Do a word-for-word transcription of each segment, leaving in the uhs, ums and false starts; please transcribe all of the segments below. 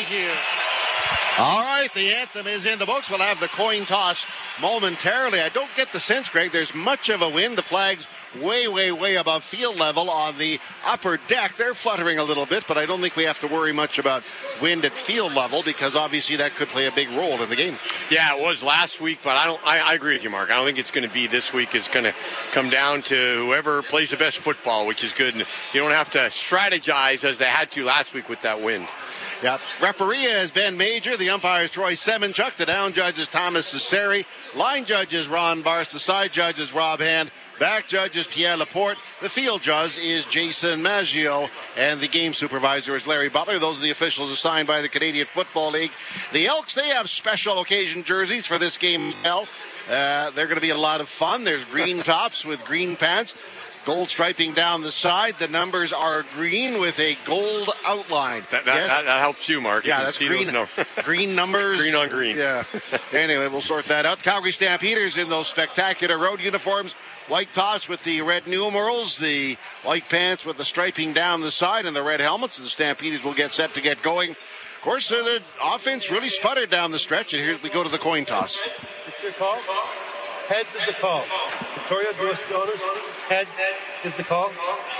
here. All right, the anthem is in the books. We'll have the coin toss momentarily. I don't get the sense, Greg, there's much of a wind. The flag's way, way, way above field level on the upper deck. They're fluttering a little bit, but I don't think we have to worry much about wind at field level because obviously that could play a big role in the game. Yeah, it was last week, but I don't. I, I agree with you, Mark. I don't think it's going to be this week. It's going to come down to whoever plays the best football, which is good. And you don't have to strategize as they had to last week with that wind. Yep. Referee is Ben Major. The umpire is Troy Semenchuk. The down judge is Thomas Cesari. Line judge is Ron Barst. The side judge is Rob Hand. Back judge is Pierre Laporte. The field judge is Jason Maggio. And the game supervisor is Larry Butler. Those are the officials assigned by the Canadian Football League. The Elks, they have special occasion jerseys for this game. Uh, they're going to be a lot of fun. There's green tops with green pants. Gold striping down the side. The numbers are green with a gold outline. That, that, yes? that, that helps you, Mark. Yeah, you that's see green. Those, no. Green numbers. Green on green. Yeah. Anyway, we'll sort that out. Calgary Stampeders in those spectacular road uniforms. White tops with the red numerals. The white pants with the striping down the side and the red helmets. The Stampeders will get set to get going. Of course, uh, the offense really sputtered down the stretch, and here we go to the coin toss. It's your call. Heads is the call. Victoria, do us the honors, please. Heads is the call.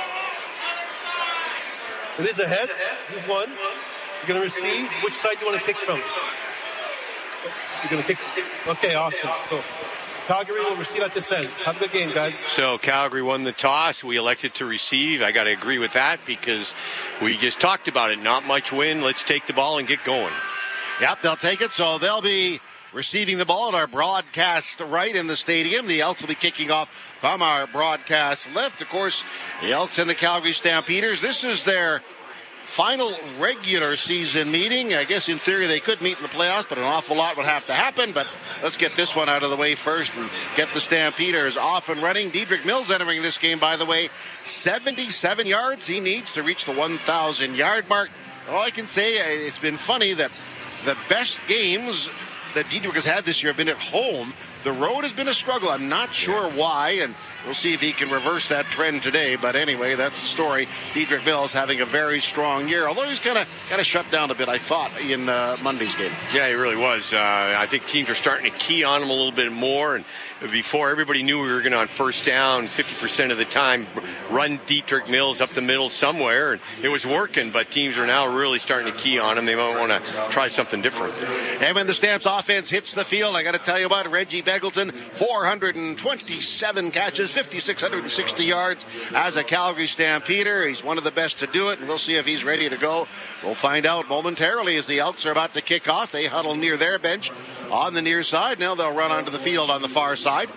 It is a heads. You've won. You're going to receive. Which side do you want to kick from? You're going to kick. Okay, awesome. So Calgary will receive at this end. Have a good game, guys. So Calgary won the toss. We elected to receive. I got to agree with that because we just talked about it. Not much wind. Let's take the ball and get going. Yep, they'll take it. So they'll be receiving the ball at our broadcast right in the stadium. The Elks will be kicking off from our broadcast left. Of course, the Elks and the Calgary Stampeders. This is their final regular season meeting. I guess in theory they could meet in the playoffs, but an awful lot would have to happen. But let's get this one out of the way first and get the Stampeders off and running. Dedrick Mills entering this game, by the way, seventy-seven yards he needs to reach the one thousand yard mark. All I can say, it's been funny that the best games that Dedrick has had this year have been at home. The road has been a struggle. I'm not sure why, and we'll see if he can reverse that trend today. But anyway, that's the story. Dedrick Mills having a very strong year, although he's kind of kind of shut down a bit, I thought, in uh, Monday's game. Yeah, he really was. Uh, I think teams are starting to key on him a little bit more. And before, everybody knew we were going to, on first down, fifty percent of the time, run Dedrick Mills up the middle somewhere. And it was working, but teams are now really starting to key on him. They might want to try something different. And when the Stamps offense hits the field, I got to tell you about Reggie Beggleton, four hundred twenty-seven catches, five thousand six hundred sixty yards as a Calgary Stampeder. He's one of the best to do it, and we'll see if he's ready to go. We'll find out momentarily as the Elks are about to kick off. They huddle near their bench on the near side. Now they'll run onto the field on the far side.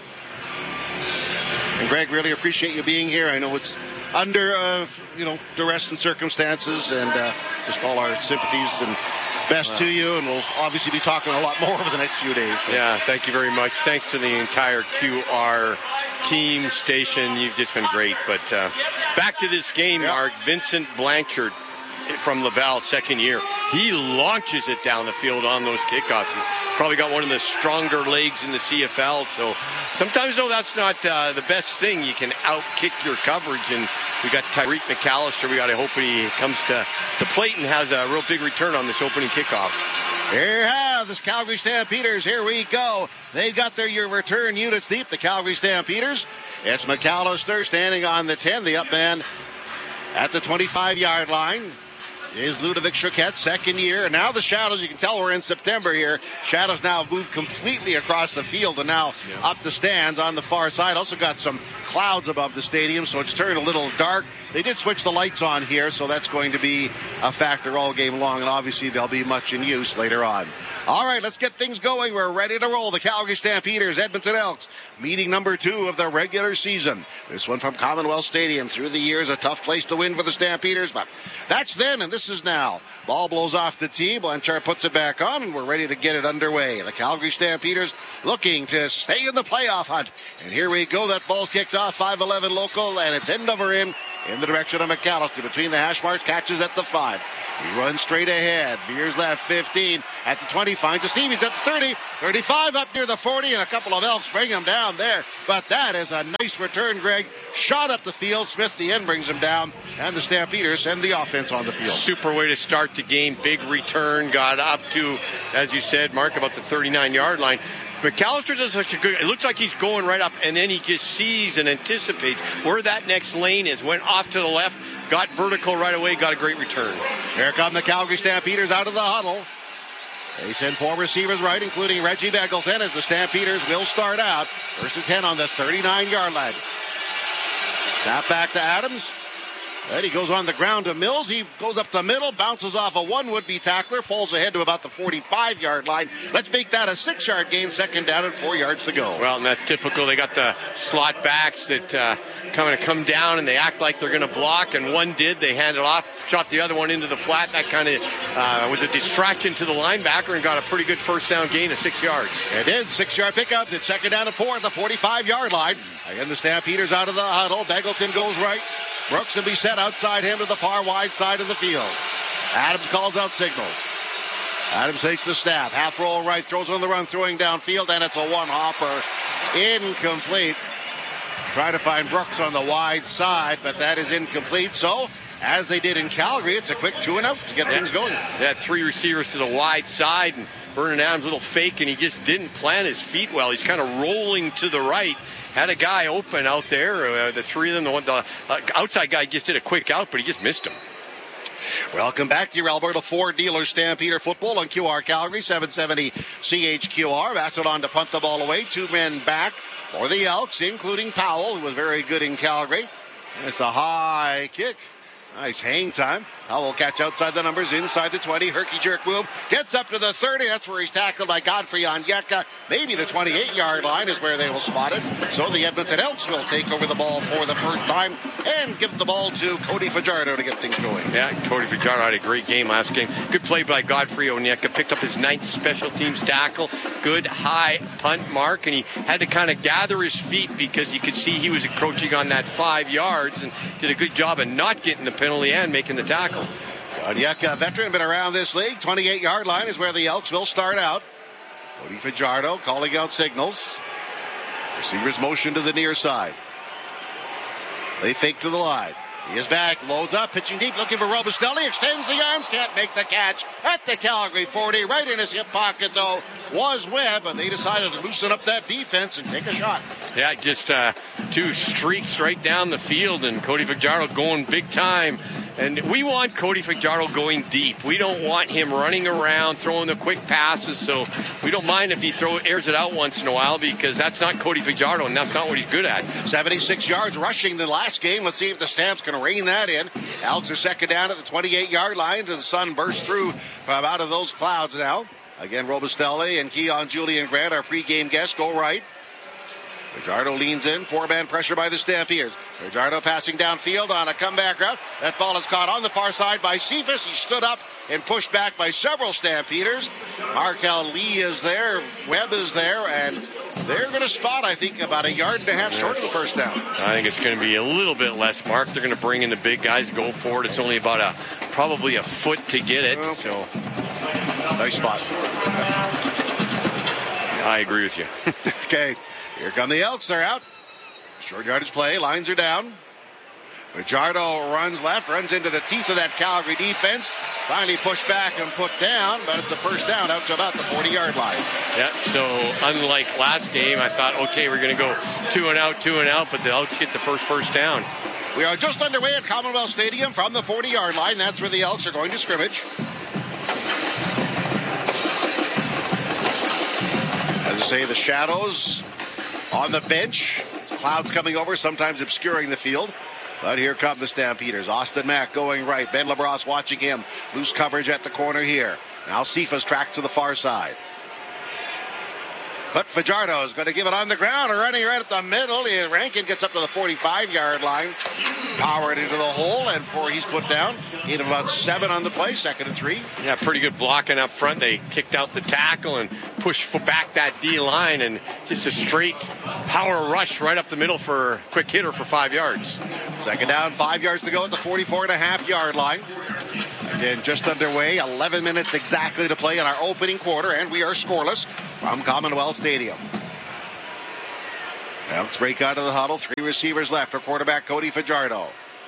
And Greg, really appreciate you being here. I know it's under, uh, you know, duress and circumstances, and uh, just all our sympathies and best to you, and we'll obviously be talking a lot more over the next few days. So. Yeah, thank you very much. Thanks to the entire Q R team, station. You've just been great. But uh, back to this game, yep. Mark. Vincent Blanchard from Laval, second year. He launches it down the field on those kickoffs. He's probably got one of the stronger legs in the C F L. So sometimes, though, that's not uh, the best thing. You can out-kick your coverage. And we got Tyreek McAllister. We got to hope he comes to the plate and has a real big return on this opening kickoff. Here you have this Calgary Stampeders. Here we go. They got their your return units deep, the Calgary Stampeders. It's McAllister standing on the ten, the up man at the twenty-five yard line. Is Ludovic Choquette, second year. And now the shadows, you can tell we're in September here. Shadows now moved completely across the field and now yeah. up the stands on the far side. Also got some clouds above the stadium, so it's turned a little dark. They did switch the lights on here, so that's going to be a factor all game long, and obviously they'll be much in use later on. All right, let's get things going. We're ready to roll. The Calgary Stampeders, Edmonton Elks, meeting number two of the regular season. This one from Commonwealth Stadium. Through the years, a tough place to win for the Stampeders, but that's then and this is now. Ball blows off the tee. Blanchard puts it back on, and we're ready to get it underway. The Calgary Stampeders looking to stay in the playoff hunt. And here we go. That ball's kicked off, five eleven local, and it's end over in in the direction of McAllister. Between the hash marks, catches at the five. He runs straight ahead. Veers left fifteen. At the twenty, finds a seam. He's at the thirty. thirty-five up near the forty, and a couple of Elks bring him down there. But that is a nice return, Greg, shot up the field. Smith, the end, brings him down, and the Stampeders send the offense on the field. Super way to start the game. Big return. Got up to, as you said, Mark, about the thirty-nine-yard line. McAllister does such a good, it looks like he's going right up, and then he just sees and anticipates where that next lane is. Went off to the left, got vertical right away, got a great return. Here come the Calgary Stampeders out of the huddle. They send four receivers right, including Reggie Begelton, as the Stampeders will start out. First and ten on the thirty-nine-yard line. Snap back to Adams. Then he goes on the ground to Mills. He goes up the middle, bounces off a one would-be tackler, falls ahead to about the forty-five-yard line. Let's make that a six-yard gain, second down and four yards to go. Well, and that's typical. They got the slot backs that uh, kind of come down and they act like they're going to block, and one did. They handed off, shot the other one into the flat. That kind of uh, was a distraction to the linebacker and got a pretty good first down gain of six yards. It did. Six-yard pickup. It's second down and four at the forty-five-yard line. Again, the Stampeders out of the huddle. Begelton goes right. Brooks will be set outside him to the far wide side of the field. Adams calls out signals. Adams takes the snap. Half roll right, throws on the run, throwing downfield, and it's a one-hopper. Incomplete. Trying to find Brooks on the wide side, but that is incomplete. So, as they did in Calgary, it's a quick two and out to get yeah. things going. They had three receivers to the wide side, and Vernon Adams' little fake, and he just didn't plant his feet well. He's kind of rolling to the right. Had a guy open out there. Uh, the three of them, the, one, the uh, outside guy just did a quick out, but he just missed him. Welcome back to your Alberta Ford dealer Stampeder football on Q R Calgary, seven seventy C H Q R. Macedon to punt the ball away. Two men back for the Elks, including Powell, who was very good in Calgary. And it's a high kick. Nice hang time. Powell will catch outside the numbers, inside the twenty. Herky jerk move. Gets up to the thirty. That's where he's tackled by Godfrey Onyeka. Maybe the twenty-eight-yard line is where they will spot it. So the Edmonton Elks will take over the ball for the first time and give the ball to Cody Fajardo to get things going. Yeah, Cody Fajardo had a great game last game. Good play by Godfrey Onyeka. Picked up his ninth special teams tackle. Good high punt mark, and he had to kind of gather his feet because you could see he was encroaching on that five yards and did a good job of not getting the penalty and making the tackle. Onyeka, veteran, been around this league. twenty-eight-yard line is where the Elks will start out. Cody Fajardo calling out signals. Receivers motion to the near side. They fake to the line. He is back, loads up, pitching deep, looking for Robustelli, extends the arms, can't make the catch at the Calgary forty. Right in his hip pocket, though, was Webb, and they decided to loosen up that defense and take a shot. Yeah, just uh, two streaks right down the field, and Cody Fajardo going big time. And we want Cody Fajardo going deep. We don't want him running around, throwing the quick passes, so we don't mind if he throw airs it out once in a while because that's not Cody Fajardo, and that's not what he's good at. seventy-six yards rushing the last game. Let's see if the Stamps can rein that in. Elks are second down at the twenty-eight-yard line. The sun bursts through from out of those clouds now. Again, Robustelli and Keon Julian Grant, our pregame guests, go right. Fajardo leans in, four-man pressure by the Stampeders. Fajardo passing downfield on a comeback route. That ball is caught on the far side by Cephas. He stood up and pushed back by several Stampeders. Markel Lee is there, Webb is there, and they're going to spot, I think, about a yard and a half short of the first down. I think it's going to be a little bit less, Mark. They're going to bring in the big guys, go for it. It's only about a probably a foot to get it. Well, so nice spot. I agree with you. Okay. Here come the Elks. They're out. Short yardage play. Lines are down. Fajardo runs left, runs into the teeth of that Calgary defense. Finally pushed back and put down, but it's a first down out to about the forty-yard line. Yeah, so unlike last game, I thought, okay, we're going to go two and out, two and out, but the Elks get the first first down. We are just underway at Commonwealth Stadium from the forty-yard line. That's where the Elks are going to scrimmage. As I say, the shadows on the bench. Clouds coming over, sometimes obscuring the field. But here come the Stampeders. Austin Mack going right. Ben LaBrosse watching him. Loose coverage at the corner here. Now Cephas tracks to the far side. But Fajardo is going to give it on the ground, running right at the middle. Rankin gets up to the forty-five-yard line. Powered into the hole, and before he's put down, he had about seven on the play, second and three. Yeah, pretty good blocking up front. They kicked out the tackle and pushed back that D-line, and just a straight power rush right up the middle for a quick hitter for five yards. Second down, five yards to go at the forty-four and a half yard line. Again, just underway, eleven minutes exactly to play in our opening quarter, and we are scoreless from Commonwealth Stadium. Elks break out of the huddle. Three receivers left for quarterback Cody Fajardo.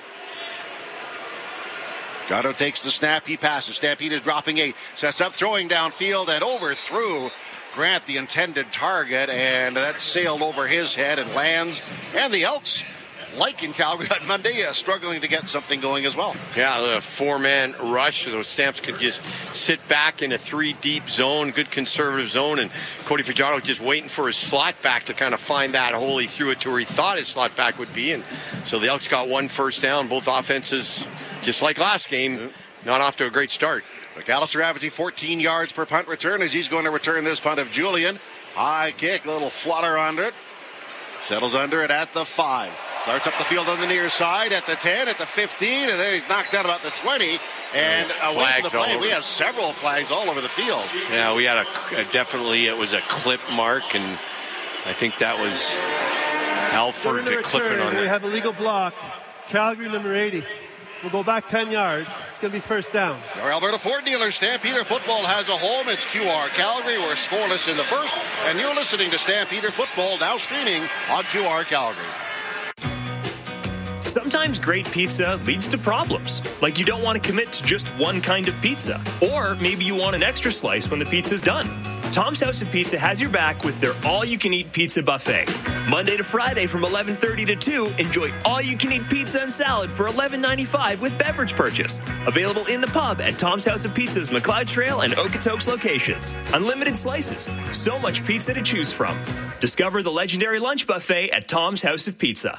Fajardo takes the snap. He passes. Stampede is dropping eight. Sets up, throwing downfield, and overthrew Grant, the intended target, and that sailed over his head and lands. And the Elks, like in Calgary on Monday, uh, struggling to get something going as well. Yeah, the four-man rush. Those Stamps could just sit back in a three-deep zone, good conservative zone, and Cody Fajardo just waiting for his slot back to kind of find that hole. He threw it to where he thought his slot back would be, and so the Elks got one first down. Both offenses, just like last game, mm-hmm. not off to a great start. McAllister averaging fourteen yards per punt return as he's going to return this punt of Julian. High kick, a little flutter under it. Settles under it at the five. Starts up the field on the near side at the ten, at the fifteen, and then he's knocked out about the twenty. And oh, away from the play, we have several flags all over the field. Yeah, we had a, a definitely, it was a clip mark, and I think that was Alford clipping on it. We have a legal block. Calgary number eighty. We'll go back ten yards. It's going to be first down. Your Alberta Ford dealer, Stampeder Football has a home. It's Q R Calgary. We're scoreless in the first. And you're listening to Stampeder Football, now streaming on Q R Calgary. Sometimes great pizza leads to problems, like you don't want to commit to just one kind of pizza. Or maybe you want an extra slice when the pizza's done. Tom's House of Pizza has your back with their all-you-can-eat pizza buffet. Monday to Friday from eleven thirty to two, enjoy all-you-can-eat pizza and salad for eleven ninety-five with beverage purchase. Available in the pub at Tom's House of Pizza's McLeod Trail and Okotoks locations. Unlimited slices. So much pizza to choose from. Discover the legendary lunch buffet at Tom's House of Pizza.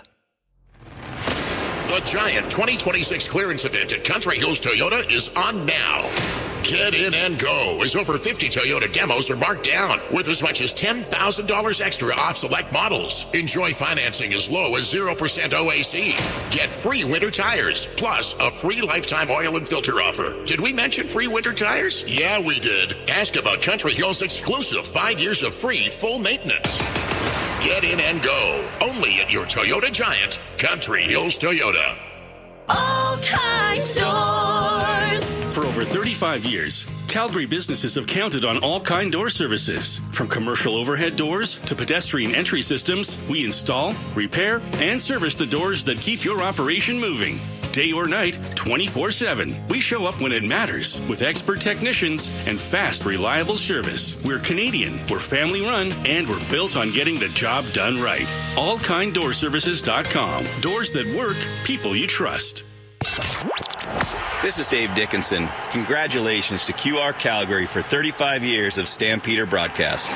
The Giant twenty twenty-six clearance event at Country Hills Toyota is on now. Get in and go as over fifty Toyota demos are marked down with as much as ten thousand dollars extra off select models. Enjoy financing as low as zero percent O A C. Get free winter tires, plus a free lifetime oil and filter offer. Did we mention free winter tires? Yeah, we did. Ask about Country Hills' exclusive five years of free full maintenance. Get in and go. Only at your Toyota Giant, Country Hills Toyota. All Kinds Doors. For over thirty-five years, Calgary businesses have counted on All Kind Door services. From commercial overhead doors to pedestrian entry systems, we install, repair, and service the doors that keep your operation moving. Day or night, twenty-four seven. We show up when it matters with expert technicians and fast, reliable service. We're Canadian, we're family run, and we're built on getting the job done right. all kind door services dot com. Doors that work, people you trust. This is Dave Dickinson. Congratulations to Q R Calgary for thirty-five years of Stampeder broadcasts.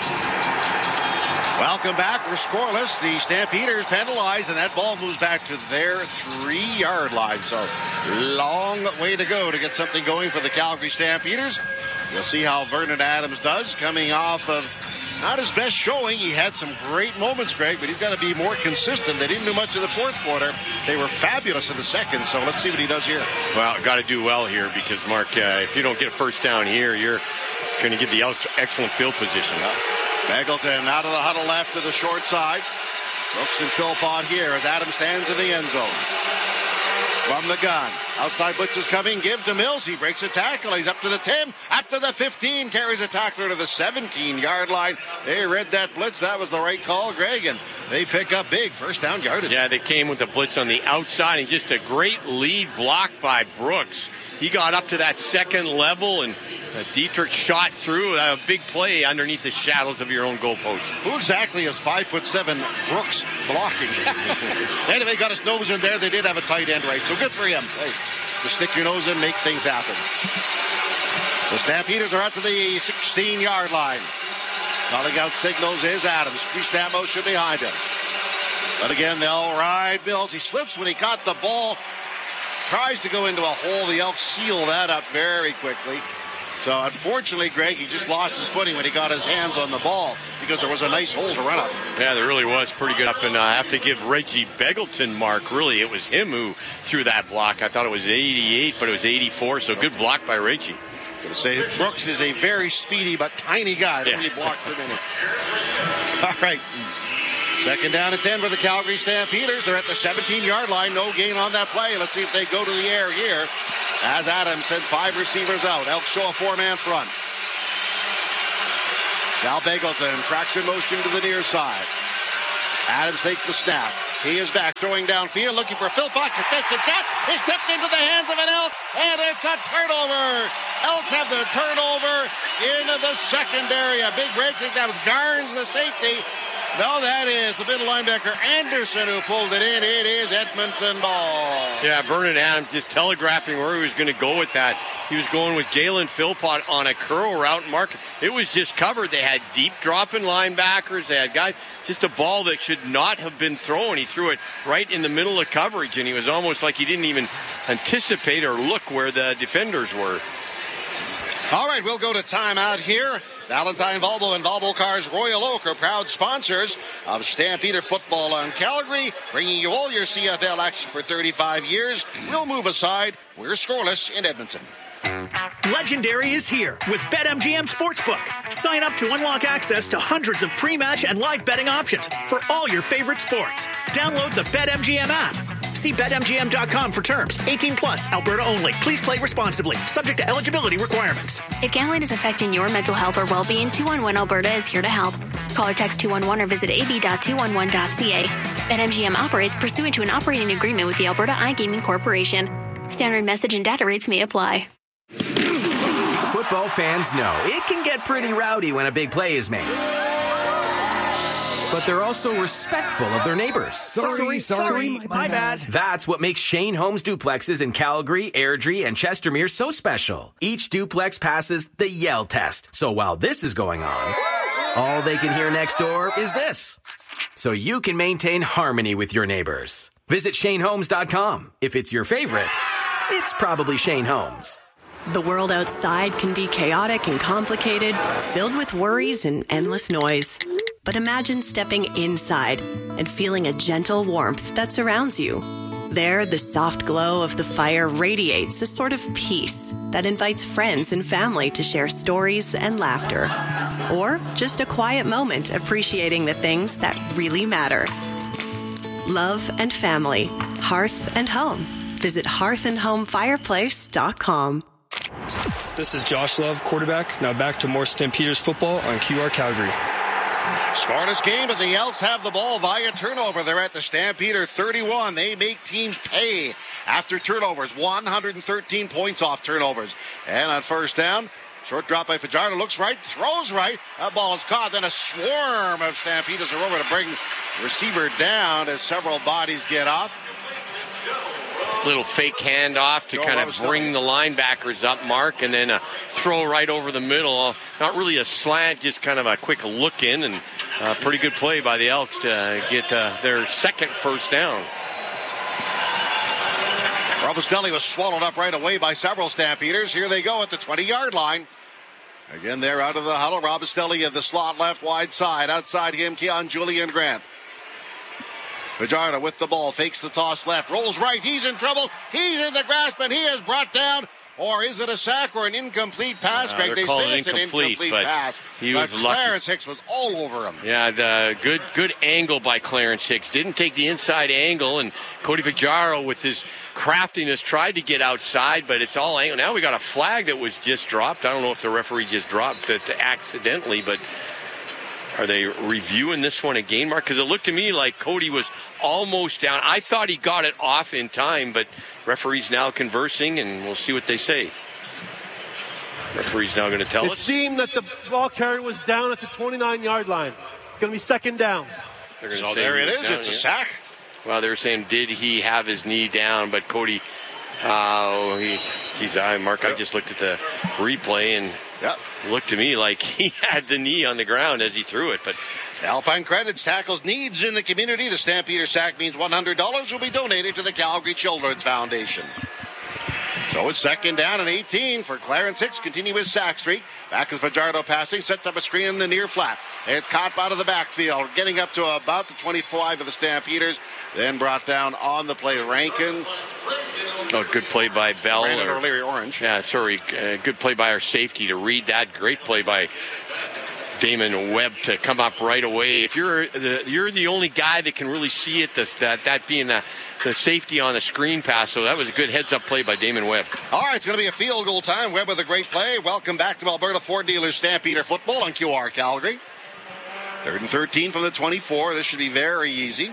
Welcome back. We're scoreless. The Stampeders penalized, and that ball moves back to their three-yard line. So, long way to go to get something going for the Calgary Stampeders. You'll see how Vernon Adams does, coming off of not his best showing. He had some great moments, Greg, but he's got to be more consistent. They didn't do much in the fourth quarter. They were fabulous in the second, so let's see what he does here. Well, got to do well here because, Mark, uh, if you don't get a first down here, you're going to give the Elks excellent field position. Yeah. Beggleton out of the huddle left to the short side. Brooks and Philpott here as Adams stands in the end zone. From the gun. Outside blitz is coming. Give to Mills. He breaks a tackle. He's up to the ten. Up to the fifteen. Carries a tackler to the seventeen-yard line. They read that blitz. That was the right call, Greg. And they pick up big first down yardage. Yeah, they came with the blitz on the outside. And just a great lead block by Brooks. He got up to that second level, and uh, Dietrich shot through a big play underneath the shadows of your own goalpost. Who exactly is five foot seven Brooks blocking? Anyway, got his nose in there. They did have a tight end right, so good for him. Hey, just stick your nose in, make things happen. The Stampeders are up to the sixteen-yard line. Calling out signals is Adams. Pre-snap motion behind him. But again, they'll ride Mills. He slips when he caught the ball. Tries to go into a hole. The Elks seal that up very quickly. So unfortunately, Greg, he just lost his footing when he got his hands on the ball because there was a nice hole to run up. Yeah, there really was pretty good up, and I have to give Reggie Beggleton mark. Really, it was him who threw that block. I thought it was eighty-eight, but it was eighty-four, so good block by Reggie. Going to say Brooks is a very speedy but tiny guy. Yeah. Only blocked for a minute. All right. Second down and ten for the Calgary Stampeders. They're at the seventeen-yard line. No gain on that play. Let's see if they go to the air here. As Adams sends five receivers out. Elks show a four-man front. Cal Beggleton tracks in motion to the near side. Adams takes the snap. He is back, throwing downfield, looking for Philpott. Contested catch. It's tipped into the hands of an Elk, and it's a turnover. Elks have the turnover into the secondary. A big break. I think that was Garnes, the safety. No, that is the middle linebacker Anderson who pulled it in. It is Edmonton ball. Yeah, Vernon Adams just telegraphing where he was going to go with that. He was going with Jalen Philpott on a curl route. Mark, it was just covered. They had deep dropping linebackers. They had guys, just a ball that should not have been thrown. He threw it right in the middle of coverage, and he was almost like he didn't even anticipate or look where the defenders were. All right, we'll go to timeout here. Valentine Volvo and Volvo Cars Royal Oak are proud sponsors of Stampeder football on Calgary, bringing you all your C F L action for thirty-five years. We'll move aside. We're scoreless in Edmonton. Legendary is here with BetMGM Sportsbook. Sign up to unlock access to hundreds of pre-match and live betting options for all your favorite sports. Download the BetMGM app. See Bet M G M dot com for terms. eighteen plus, Alberta only. Please play responsibly. Subject to eligibility requirements. If gambling is affecting your mental health or well-being, two one one Alberta is here to help. Call or text two one one or visit a b dot two one one dot c a. BetMGM operates pursuant to an operating agreement with the Alberta iGaming Corporation. Standard message and data rates may apply. Football fans know it can get pretty rowdy when a big play is made. But they're also respectful of their neighbors. Sorry, sorry, sorry my, my bad. That's what makes Shane Homes duplexes in Calgary, Airdrie, and Chestermere so special. Each duplex passes the Yell test. So while this is going on, all they can hear next door is this. So you can maintain harmony with your neighbors. Visit Shane Homes dot com. If it's your favorite, it's probably Shane Homes. The world outside can be chaotic and complicated, filled with worries and endless noise. But imagine stepping inside and feeling a gentle warmth that surrounds you. There, the soft glow of the fire radiates a sort of peace that invites friends and family to share stories and laughter. Or just a quiet moment appreciating the things that really matter. Love and family, hearth and home. Visit hearth and home fireplace dot com. This is Josh Love, quarterback. Now back to more Stampeders football on Q R Calgary. Scoreless game, and the Elks have the ball via turnover. They're at the Stampeder thirty-one. They make teams pay after turnovers. one hundred thirteen points off turnovers. And on first down, short drop by Fajardo. Looks right, throws right. That ball is caught. Then a swarm of Stampeders are over to bring receiver down as several bodies get off. Little fake handoff to Joe kind of bring the linebackers up, Mark, and then a throw right over the middle. Not really a slant, just kind of a quick look in, and a pretty good play by the Elks to get uh, their second first down. Robustelli was swallowed up right away by several Stampeders. Here they go at the twenty-yard line. Again, they're out of the huddle. Robustelli in the slot left wide side. Outside him, Keon Julian Grant. Fajardo with the ball, fakes the toss left, rolls right, he's in trouble, he's in the grasp, and he is brought down. Or is it a sack or an incomplete pass, Uh, Greg? They say it's an incomplete but pass. He but was lucky. Clarence Hicks was all over him. Yeah, the good good angle by Clarence Hicks. Didn't take the inside angle, and Cody Fajardo with his craftiness tried to get outside, but it's all angle. Now we got a flag that was just dropped. I don't know if the referee just dropped it accidentally, but are they reviewing this one again, Mark? Because it looked to me like Cody was almost down. I thought he got it off in time, but referee's now conversing, and we'll see what they say. Referee's now going to tell it us. It seemed that the ball carrier was down at the twenty-nine-yard line. It's going to be second down. They're gonna So say there it is. down, It's a yeah. sack. Well, they were saying, did he have his knee down? But Cody, uh, he, he's, uh, Mark, I just looked at the replay, and Yep. it looked to me like he had the knee on the ground as he threw it. But Alpine Credits tackles needs in the community. The Stampeder sack means one hundred dollars will be donated to the Calgary Children's Foundation. So it's second down and eighteen for Clarence Hicks. Continue his sack streak. Back is Fajardo passing. Sets up a screen in the near flat. It's caught out of the backfield. Getting up to about the twenty-five of the Stampeders. Then brought down on the play. Rankin. oh, good play by Bell. Brandon or- O'Leary Orange. Yeah, sorry. Uh, good play by our safety to read that. Great play by Damon Webb to come up right away. If you're the you're the only guy that can really see it, the, that that being the, the safety on the screen pass. So that was a good heads-up play by Damon Webb. All right, it's going to be a field goal time. Webb with a great play. Welcome back to Alberta Ford Dealers Stampeder football on Q R Calgary. Third and thirteen from the twenty-four. This should be very easy.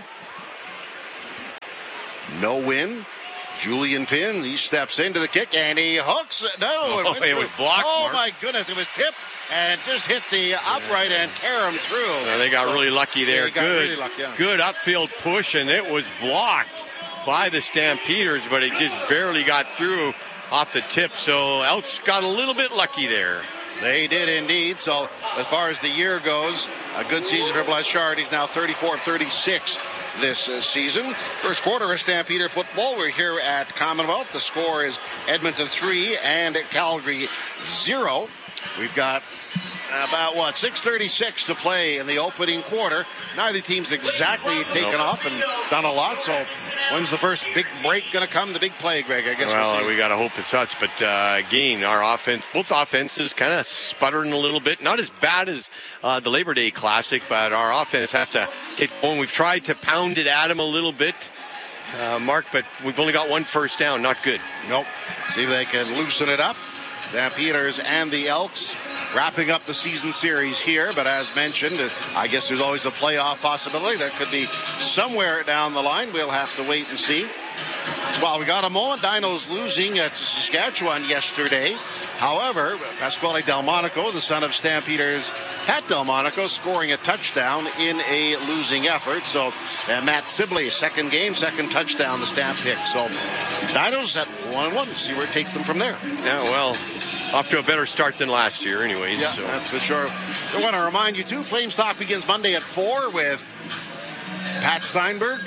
No win. Julian Pins, he steps into the kick and he hooks it. No, oh, it, it was blocked. Oh, Mark. my goodness. It was tipped and just hit the upright and tear him through. Well, they got so, really lucky there. Good, really lucky, yeah. Good upfield push, and it was blocked by the Stampeders, but it just barely got through off the tip. So Elks got a little bit lucky there. They did indeed. So as far as the year goes, a good season for Blanchard. He's now thirty-four of thirty-six this uh, season. First quarter of Stampeder football. We're here at Commonwealth. The score is Edmonton three and Calgary zero. We've got about, what, six thirty-six to play in the opening quarter. Neither team's exactly taken nope. off and done a lot, so when's the first big break going to come? The big play, Greg, I guess well, we'll we got to hope it's us, but uh, again, our offense, both offenses kind of sputtering a little bit. Not as bad as uh, the Labor Day Classic, but our offense has to get going. We've tried to pound it at them a little bit, uh, Mark, but we've only got one first down. Not good. Nope. See if they can loosen it up. Stampeders and the Elks wrapping up the season series here, but as mentioned, I guess there's always a playoff possibility that could be somewhere down the line. We'll have to wait and see. So while we got a moment, Dinos losing to Saskatchewan yesterday. However, Pasquale Delmonico, the son of Stampeders Pat Delmonico, scoring a touchdown in a losing effort. So uh, Matt Sibley, second game, second touchdown, the Stamp pick. So Dinos at one and one. See where it takes them from there. Yeah, well, off to a better start than last year anyways. Yeah, so. That's for sure. I want to remind you, too, Flames Talk begins Monday at four with Pat Steinberg,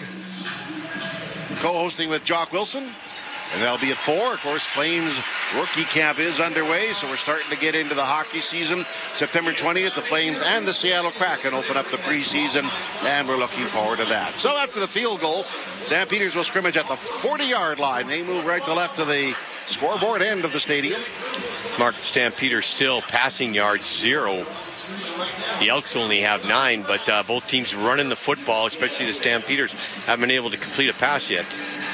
co-hosting with Jock Wilson. And that'll be at four. Of course, Flames rookie camp is underway, so we're starting to get into the hockey season. September twentieth, the Flames and the Seattle Kraken open up the preseason, and we're looking forward to that. So after the field goal, Stampeders will scrimmage at the forty-yard line. They move right to left to the scoreboard end of the stadium. Mark, Stampeders still passing yards zero. The Elks only have nine, but uh, both teams running the football, especially the Stampeders, haven't been able to complete a pass yet.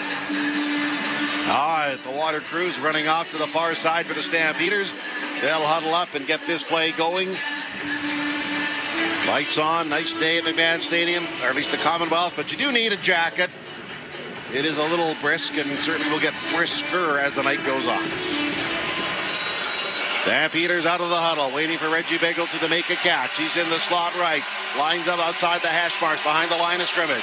All right, the Water Crews running off to the far side for the Stampeders. They'll huddle up and get this play going. Lights on, nice day at McMahon Stadium, or at least the Commonwealth, but you do need a jacket. It is a little brisk and certainly will get brisker as the night goes on. Stampeders out of the huddle, waiting for Reggie Bagel to make a catch. He's in the slot right, lines up outside the hash marks behind the line of scrimmage.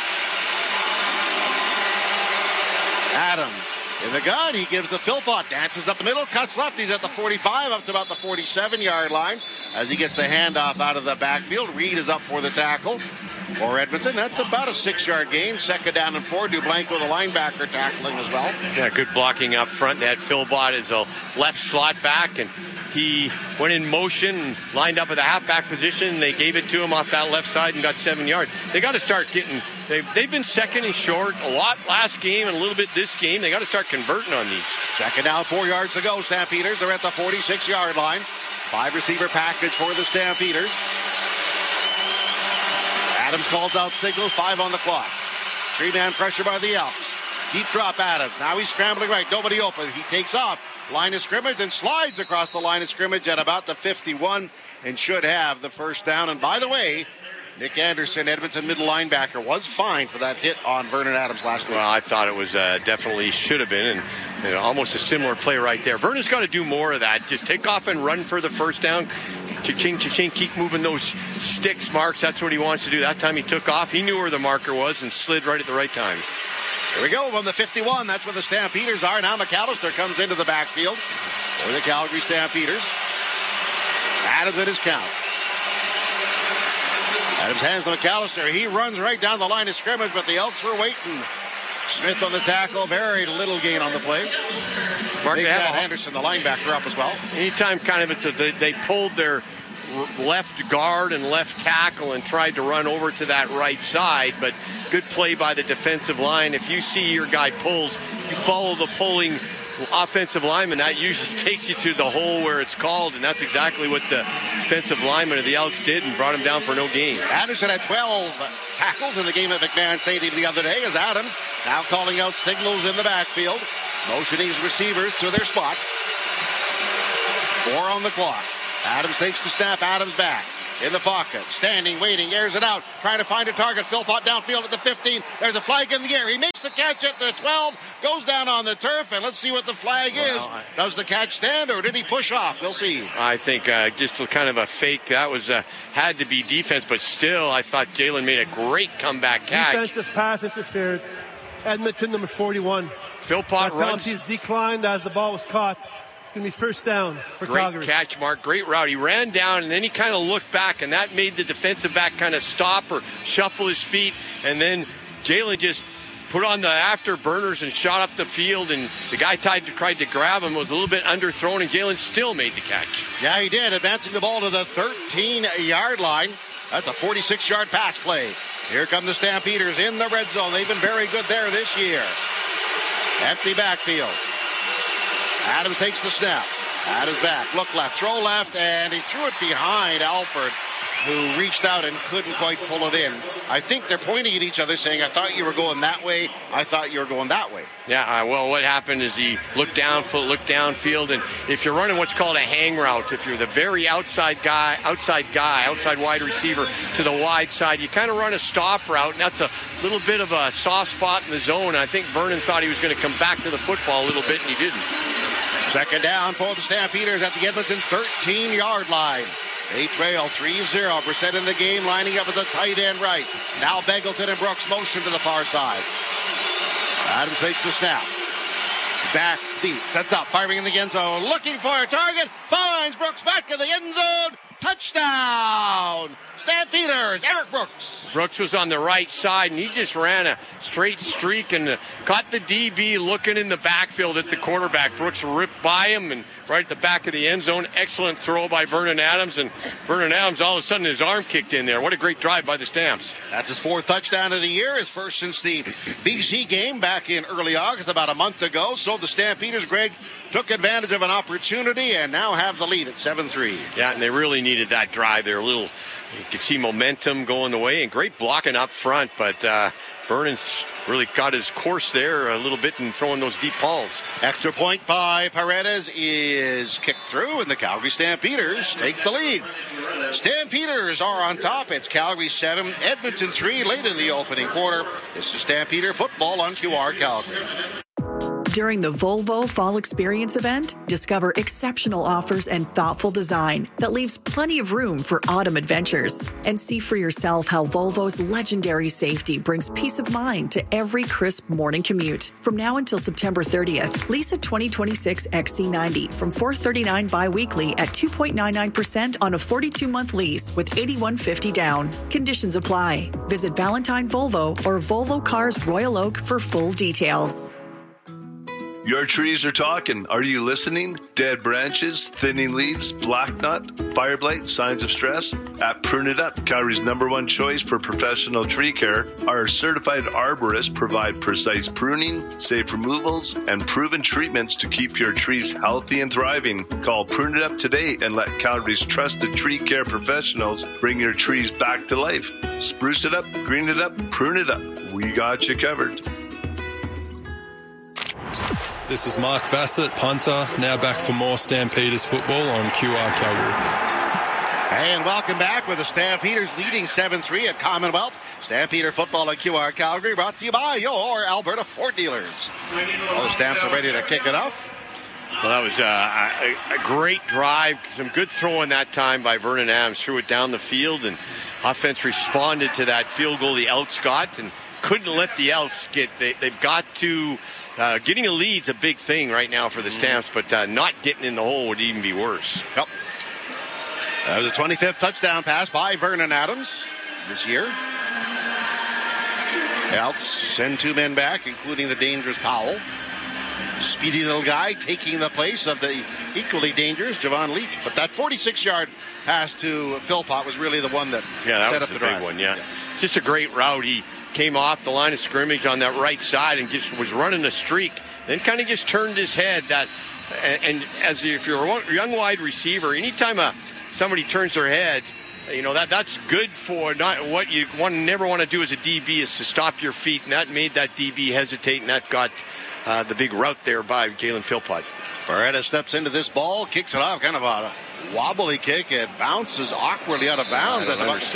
Adams in the gun, he gives the Philpott, dances up the middle, cuts left, he's at the forty-five, up to about the forty-seven-yard line as he gets the handoff out of the backfield. Reed is up for the tackle for Edmonton. That's about a six-yard gain, second down and four. Dublanko, the linebacker, tackling as well. Yeah, good blocking up front. They had Philpott as a left slot back, and he went in motion, lined up at the halfback position. They gave it to him off that left side and got seven yards. They got to start getting, they've, they've been second and short a lot last game and a little bit this game. They got to start converting on these. Second down, four yards to go. Stampeders are at the forty-six-yard line. Five receiver package for the Stampeders. Adams calls out signals, five on the clock. Three-man pressure by the Elks. Deep drop Adams. Now he's scrambling right. Nobody open. He takes off. Line of scrimmage and slides across the line of scrimmage at about the fifty-one and should have the first down. And by the way, Nick Anderson, Edmonton middle linebacker, was fined for that hit on Vernon Adams last week. Well, I thought it was uh, definitely should have been, and you know, almost a similar play right there. Vernon's got to do more of that. Just take off and run for the first down. Cha-ching, cha-ching, keep moving those sticks, marks. That's what he wants to do. That time he took off. He knew where the marker was and slid right at the right time. Here we go from the fifty-one. That's where the Stampeders are. Now McAllister comes into the backfield for the Calgary Stampeders. Adams at his count. Adams hands to McAllister. He runs right down the line of scrimmage, but the Elks were waiting. Smith on the tackle. Very little gain on the play. Mark Big Matt Henderson, the linebacker, up as well. Anytime kind of it's a, they, they pulled their left guard and left tackle and tried to run over to that right side, but good play by the defensive line. If you see your guy pulls, you follow the pulling offensive lineman. That usually takes you to the hole where it's called, and that's exactly what the defensive lineman of the Elks did and brought him down for no gain. Anderson had twelve tackles in the game at McMahon Stadium the other day as Adams now calling out signals in the backfield, motioning his receivers to their spots. Four on the clock. Adams takes the snap. Adams back. in the pocket, standing, waiting, airs it out, trying to find a target. Philpott downfield at the fifteen. There's a flag in the air. He makes the catch at the twelve, goes down on the turf, and let's see what the flag well, is. I, Does the catch stand, or did he push off? We'll see. I think uh, just kind of a fake. That was uh, had to be defense, but still, I thought Jalen made a great comeback catch. Defensive pass interference. Edmonton, number forty-one. Philpott runs. He's declined as the ball was caught. It's going to be first down for Great Calgary. Great catch, Mark. Great route. He ran down, and then he kind of looked back, and that made the defensive back kind of stop or shuffle his feet. And then Jalen just put on the afterburners and shot up the field, and the guy tried to, tried to grab him, was a little bit underthrown, and Jalen still made the catch. Yeah, he did, advancing the ball to the thirteen-yard line. That's a forty-six-yard pass play. Here come the Stampeders in the red zone. They've been very good there this year. Empty backfield. Adams takes the snap. At his back. Look left. Throw left. And he threw it behind Alford, who reached out and couldn't quite pull it in. I think they're pointing at each other saying, I thought you were going that way. I thought you were going that way. Yeah, uh, well, what happened is he looked downfield, looked downfield, and if you're running what's called a hang route, if you're the very outside guy, outside guy, outside wide receiver to the wide side, you kind of run a stop route, and that's a little bit of a soft spot in the zone. I think Vernon thought he was going to come back to the football a little bit, and he didn't. Second down for the Stampeders at the Edmonton thirteen-yard line. They trail three zero. Brissett in the game, lining up as a tight end right. Now Begelton and Brooks motion to the far side. Adams takes the snap. Back deep. Sets up. Firing in the end zone. Looking for a target. Finds Brooks back in the end zone. Touchdown! Stampeders, Eric Brooks. Brooks was on the right side, and he just ran a straight streak and uh, caught the D B looking in the backfield at the quarterback. Brooks ripped by him and right at the back of the end zone. Excellent throw by Vernon Adams, and Vernon Adams, all of a sudden, his arm kicked in there. What a great drive by the Stamps. That's his fourth touchdown of the year, his first since the B C game back in early August, about a month ago. So the Stampeders, Greg, took advantage of an opportunity and now have the lead at seven three. Yeah, and they really needed that drive. They're a little, you could see momentum going the way, and great blocking up front, but uh, Vernon's really got his course there a little bit and throwing those deep balls. Extra point by Paredes is kicked through, and the Calgary Stampeders take the lead. Stampeders are on top. It's Calgary seven, Edmonton three late in the opening quarter. This is Stampeder football on Q R Calgary. During the Volvo Fall Experience event, discover exceptional offers and thoughtful design that leaves plenty of room for autumn adventures. And see for yourself how Volvo's legendary safety brings peace of mind to every crisp morning commute. From now until September thirtieth, lease a twenty twenty-six X C ninety from four hundred thirty-nine dollars bi-weekly at two point nine nine percent on a forty-two month lease with eighty-one fifty down. Conditions apply. Visit Valentine Volvo or Volvo Cars Royal Oak for full details. Your trees are talking. Are you listening? Dead branches, thinning leaves, black knot, fire blight, signs of stress? At Prune It Up, Calgary's number one choice for professional tree care, our certified arborists provide precise pruning, safe removals, and proven treatments to keep your trees healthy and thriving. Call Prune It Up today and let Calgary's trusted tree care professionals bring your trees back to life. Spruce it up, green it up, prune it up. We got you covered. This is Mark Vassett, punter, now back for more Stampeders football on Q R Calgary. And welcome back with the Stampeders leading seven three at Commonwealth. Stampeder football at Q R Calgary, brought to you by your Alberta Ford dealers. All the Stamps are ready to kick it off. Well, that was uh, a, a great drive. Some good throwing that time by Vernon Adams. Threw it down the field, and offense responded to that field goal the Elks got and couldn't let the Elks get. They, they've got to... Uh, getting a lead's a big thing right now for the Stamps, but uh, not getting in the hole would even be worse. Yep. That was a twenty-fifth touchdown pass by Vernon Adams this year. Elks send two men back, including the dangerous Powell. Speedy little guy taking the place of the equally dangerous Javon Leake. But that forty-six-yard pass to Philpott was really the one that yeah, that set was up the, the big drive. one, yeah. yeah. Just a great route. He came off the line of scrimmage on that right side and just was running a streak, then kind of just turned his head. That and, and as if you're a young wide receiver, anytime a, somebody turns their head, you know that that's good for not what you want. Never want to do as a D B is to stop your feet, and that made that D B hesitate, and that got uh, the big route there by Jalen Philpott. Beretta steps into this ball, kicks it off, kind of a wobbly kick. It bounces awkwardly out of bounds. I don't That's about understand